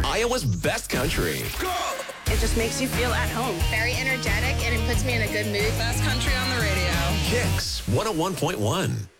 Iowa's best country. It just makes you feel at home. Very energetic, and it puts me in a good mood. Best country on the radio. Kicks 101.1.